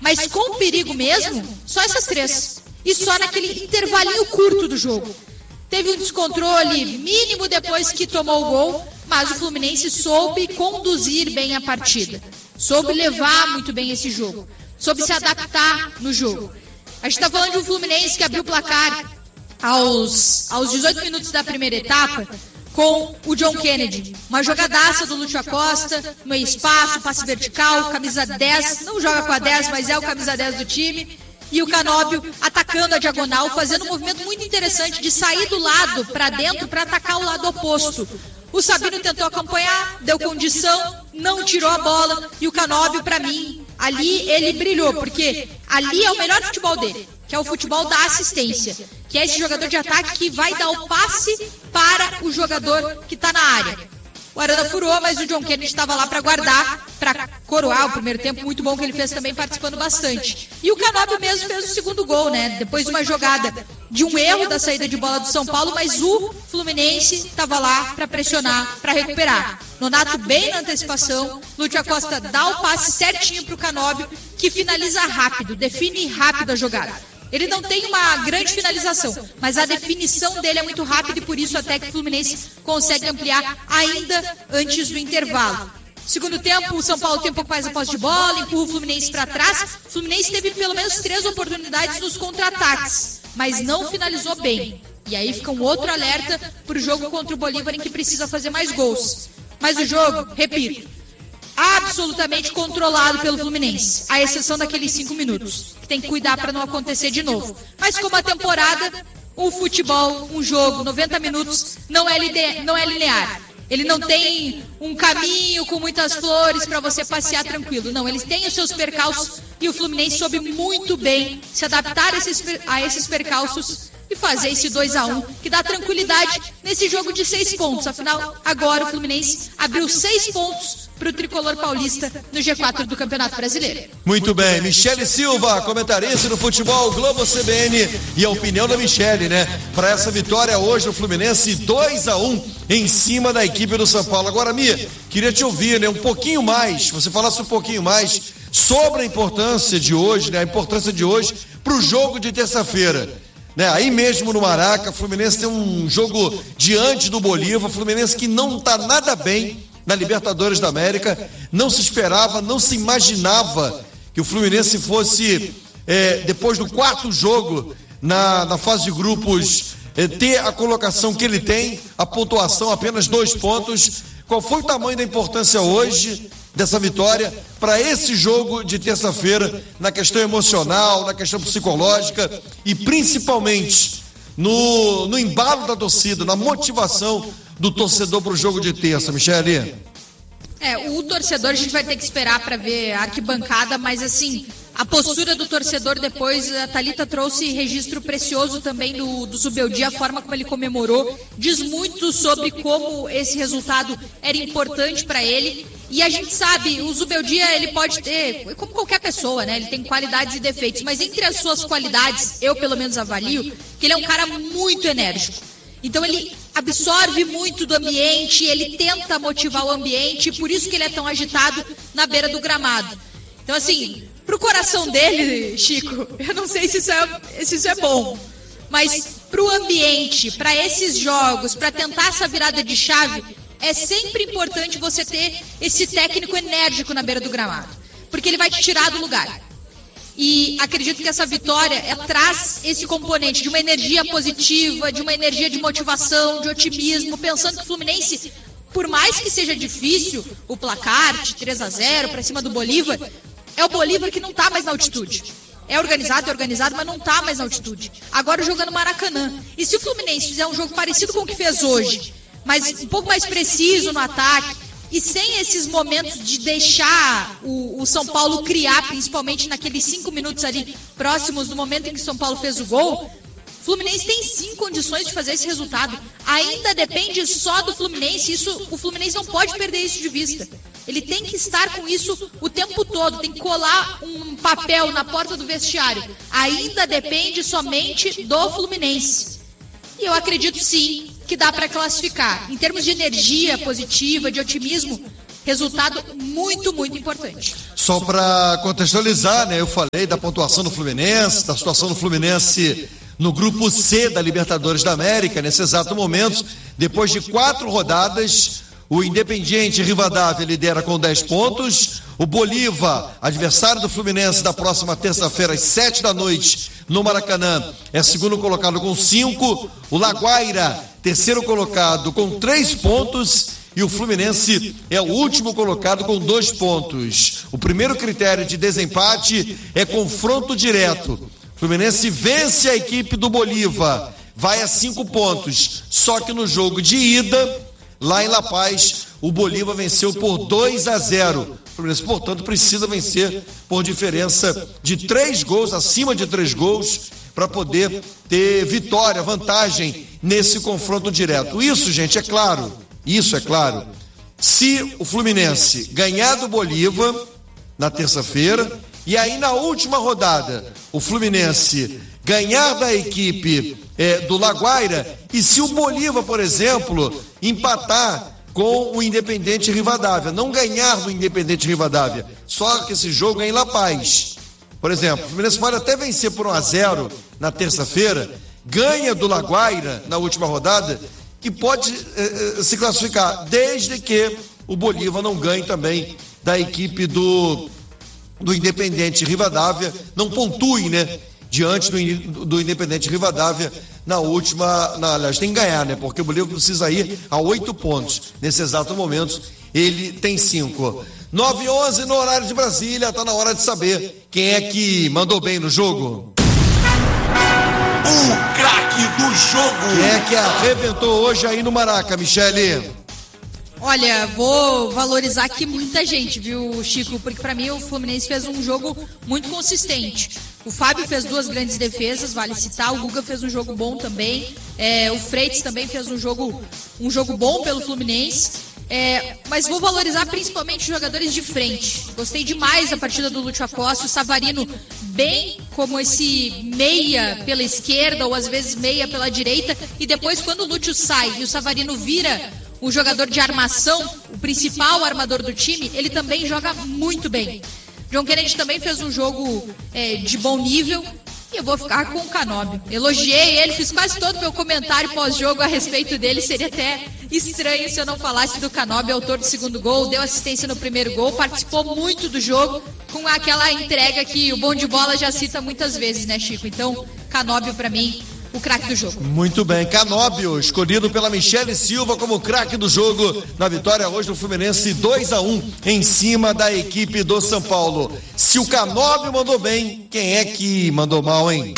Mas com perigo mesmo, só essas 3. E só naquele intervalinho curto do jogo. Teve um descontrole mínimo depois que tomou o gol, mas o Fluminense soube conduzir bem a partida. Soube levar muito bem esse jogo. Soube se adaptar no jogo. A gente está falando de um Fluminense que abriu o placar aos 18 minutos da primeira etapa com o John Kennedy. Uma jogadaça do Lúcio Acosta, meio espaço, passe vertical, camisa 10. Não joga com a 10, mas é o camisa 10 do time. E o Canóbio atacando a diagonal, fazendo um movimento muito interessante de sair do lado para dentro para atacar o lado oposto. O Sabino tentou acompanhar, deu condição, não tirou a bola. E o Canóbio, para mim, ali ele brilhou, porque ali é o melhor futebol dele, que é o futebol da assistência, que é esse jogador de ataque que vai dar o passe para o jogador que está na área. O Arana furou, mas o John Kennedy estava lá para guardar, para coroar o primeiro tempo, muito bom que ele fez também, participando bastante. E o Canóbio mesmo fez o segundo gol, né? Depois de uma jogada de um erro da saída de bola do São Paulo, mas o Fluminense estava lá para pressionar, para recuperar. Nonato bem na antecipação, Lúcio Acosta dá o passe certinho para o Canóbio, que finaliza rápido, define rápido a jogada. Ele não tem uma grande finalização, mas a definição dele é muito rápida e por isso até que o Fluminense consegue ampliar ainda antes do intervalo. Segundo tempo, o São Paulo tem um pouco mais a posse de bola, empurra o Fluminense para trás. O Fluminense teve pelo menos 3 oportunidades nos contra-ataques, mas não finalizou bem. E aí fica um outro alerta para o jogo contra o Bolívar, em que precisa fazer mais gols. Mas o jogo, repito, absolutamente controlado pelo Fluminense, à exceção daqueles 5 minutos, que tem que cuidar para não acontecer de novo. Mas como a temporada, o futebol, um jogo, 90 minutos, não é linear. Ele não tem um caminho com muitas flores para você passear tranquilo. Não, eles têm os seus percalços e o Fluminense soube muito bem se adaptar a esses percalços e fazer esse 2-1, que dá tranquilidade nesse jogo de 6 pontos. Afinal, agora o Fluminense abriu 6 pontos para o tricolor paulista no G4 do Campeonato Brasileiro. Muito bem, Michele Silva, comentarista do Futebol Globo CBN, e a opinião da Michele, né? Para essa vitória hoje do Fluminense, 2-1 em cima da equipe do São Paulo. Agora, Mia, queria te ouvir, né? Um pouquinho mais, você falasse um pouquinho mais sobre a importância de hoje, né? A importância de hoje para o jogo de terça-feira. Né, aí mesmo no Maraca, o Fluminense tem um jogo diante do Bolívar, o Fluminense que não está nada bem na Libertadores da América, não se esperava, não se imaginava que o Fluminense fosse, depois do 4º jogo na fase de grupos, ter a colocação que ele tem, a pontuação apenas 2 pontos. Qual foi o tamanho da importância hoje dessa vitória para esse jogo de terça-feira, na questão emocional, na questão psicológica e principalmente no embalo da torcida, na motivação do torcedor para o jogo de terça, Michele? O torcedor a gente vai ter que esperar para ver a arquibancada, mas assim, a postura do torcedor depois, a Thalita trouxe registro precioso também do Zubeldia, a forma como ele comemorou, diz muito sobre como esse resultado era importante para ele. E a gente sabe, o Zubeldia, ele pode ter, como qualquer pessoa, né? Ele tem qualidades e defeitos, mas entre as suas qualidades, eu pelo menos avalio, que ele é um cara muito enérgico. Então ele absorve muito do ambiente, ele tenta motivar o ambiente, por isso que ele é tão agitado na beira do gramado. Então assim, pro coração dele, Chico, eu não sei se isso é bom, mas pro ambiente, para esses jogos, para tentar essa virada de chave, é sempre importante você ter esse técnico enérgico na beira do gramado, porque ele vai te tirar do lugar. E acredito que essa vitória, ela traz esse componente de uma energia positiva, de uma energia de motivação, de otimismo, pensando que o Fluminense, por mais que seja difícil o placar de 3-0 para cima do Bolívar, é o Bolívar que não está mais na altitude. É organizado, mas não está mais na altitude. Agora jogando Maracanã. E se o Fluminense fizer um jogo parecido com o que fez hoje, mas um pouco mais preciso no ataque, e sem esses momentos de deixar o São Paulo criar, principalmente naqueles 5 minutos ali próximos do momento em que o São Paulo fez o gol, o Fluminense tem sim condições de fazer esse resultado. Ainda depende só do Fluminense, o Fluminense não pode perder isso de vista. Ele tem que estar com isso o tempo todo, tem que colar um papel na porta do vestiário. Ainda depende somente do Fluminense. E eu acredito sim que dá para classificar. Em termos de energia positiva, de otimismo, Resultado muito, muito importante. Só para contextualizar, né? Eu falei da pontuação do Fluminense, da situação do Fluminense no grupo C da Libertadores da América, nesse exato momento. Depois de 4 rodadas, o Independiente Rivadavia lidera com 10 pontos. O Bolívar, adversário do Fluminense, da próxima terça-feira, às 7 da noite, no Maracanã, é segundo colocado com 5. O Laguaira, terceiro colocado, com 3 pontos. E o Fluminense é o último colocado com 2 pontos. O primeiro critério de desempate é confronto direto. O Fluminense vence a equipe do Bolívar, vai a 5 pontos. Só que no jogo de ida, lá em La Paz, o Bolívar venceu por 2-0. O Fluminense, portanto, precisa vencer por diferença de 3 gols, acima de 3 gols, para poder ter vitória, vantagem nesse confronto direto. Isso, gente, é claro, se o Fluminense ganhar do Bolívar na terça-feira, e aí na última rodada o Fluminense ganhar da equipe do Laguaira, e se o Bolívar, por exemplo, empatar com o Independiente Rivadavia, não ganhar do Independiente Rivadavia, só que esse jogo é em La Paz, por exemplo, o Fluminense pode até vencer por 1-0 na terça-feira, ganha do Laguaira na última rodada, que pode se classificar, desde que o Bolívar não ganhe também da equipe do Independiente Rivadavia, não pontue, né, diante do Independiente Rivadavia na última, aliás, tem que ganhar, né, porque o Bolívar precisa ir a 8 pontos, nesse exato momento ele tem 5. 9h11 no horário de Brasília, tá na hora de saber quem é que mandou bem no jogo. O craque do jogo. Quem é que arrebentou hoje aí no Maraca, Michele? Olha, vou valorizar aqui muita gente, viu, Chico? Porque pra mim o Fluminense fez um jogo muito consistente. O Fábio fez 2 grandes defesas, vale citar. O Guga fez um jogo bom também. O Freitas também fez um jogo bom pelo Fluminense. Mas vou valorizar principalmente os jogadores de frente. Gostei demais da partida do Lúcio Acosta, o Savarino bem como esse meia pela esquerda ou às vezes meia pela direita, e depois quando o Lúcio sai e o Savarino vira o jogador de armação, o principal armador do time, ele também joga muito bem. John Kennedy também fez um jogo de bom nível. E eu vou ficar com o Canóbio. Elogiei ele, fiz quase todo o meu comentário pós-jogo a respeito dele. Seria até estranho se eu não falasse do Canóbio, autor do 2º gol, deu assistência no 1º gol, participou muito do jogo, com aquela entrega que o Bom de Bola já cita muitas vezes, né, Chico? Então, Canóbio, pra mim, o craque do jogo. Muito bem, Canóbio, escolhido pela Michele Silva como craque do jogo, na vitória hoje do Fluminense 2-1 em cima da equipe do São Paulo. Se o Canóbio mandou bem, quem é que mandou mal, hein?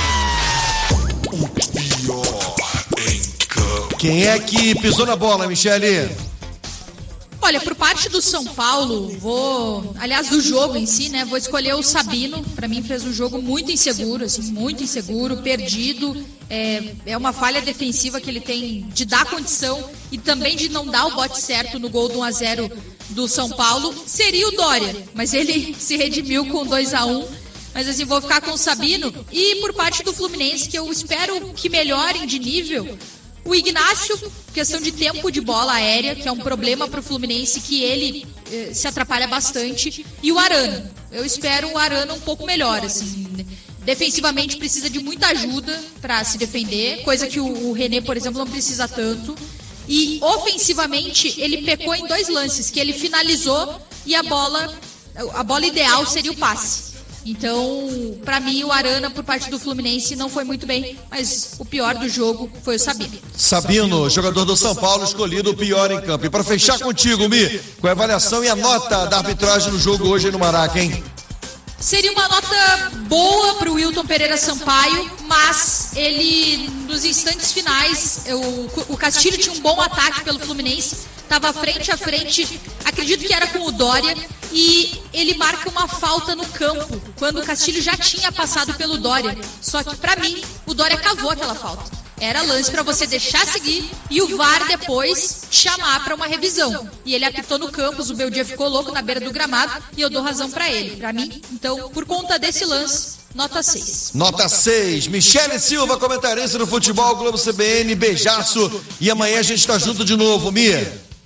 O pior em campo. Quem é que pisou na bola, Michele? Olha, por parte do São Paulo, do jogo em si, né, vou escolher o Sabino. Pra mim fez um jogo muito inseguro, perdido. É uma falha defensiva que ele tem de dar condição e também de não dar o bote certo no gol do 1-0 do São Paulo. Seria o Dória, mas ele se redimiu com 2-1. Mas assim, vou ficar com o Sabino. E por parte do Fluminense, que eu espero que melhorem de nível, o Ignacio, questão de tempo de bola aérea, que é um problema para o Fluminense, que ele se atrapalha bastante. E o Arana. Eu espero o Arana um pouco melhor, assim. Defensivamente precisa de muita ajuda para se defender, coisa que o René, por exemplo, não precisa tanto. E ofensivamente ele pecou em 2 lances, que ele finalizou e a bola ideal seria o passe. Então, pra mim, o Arana, por parte do Fluminense, não foi muito bem, mas o pior do jogo foi o Sabino. Sabino, jogador do São Paulo, escolhido o pior em campo. E pra fechar contigo, Mi, com a avaliação e a nota da arbitragem no jogo hoje no Maraca, hein? Seria uma nota boa para o Wilton Pereira Sampaio, mas ele, nos instantes finais, o Castilho tinha um bom ataque pelo Fluminense, estava frente a frente, acredito que era com o Dória, e ele marca uma falta no campo, quando o Castilho já tinha passado pelo Dória. Só que, para mim, o Dória cavou aquela falta. Era lance para você deixar seguir e o VAR depois chamar para uma revisão. E ele apitou no campo, o Zubeldia ficou louco na beira do gramado e eu dou razão para ele. Para mim, então, por conta desse lance, nota 6. Nota 6. Michele Silva, comentarista do Futebol Globo CBN, beijaço. E amanhã a gente está junto de novo, Mia.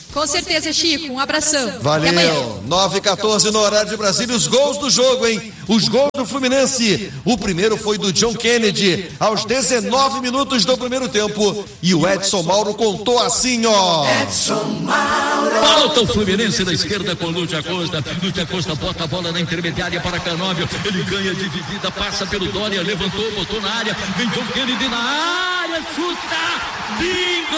Com certeza, Chico. Um abração. Valeu. 9h14 no horário de Brasília. Os gols do jogo, hein? Os gols do Fluminense. O primeiro foi do John Kennedy, aos 19 minutos do primeiro tempo. E o Edson Mauro contou assim, ó. Edson Mauro. Volta o Fluminense na esquerda com Lúcio Acosta. Lúcio Acosta bota a bola na intermediária para Canóbio. Ele ganha dividida, passa pelo Dória, levantou, botou na área. Vem John Kennedy na área, chuta. Bingo!